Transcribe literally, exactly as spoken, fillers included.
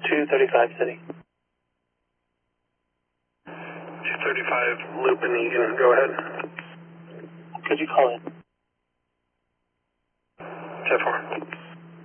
two thirty-five City. two thirty-five, loop and Egan, go ahead. Could you call in? ten four.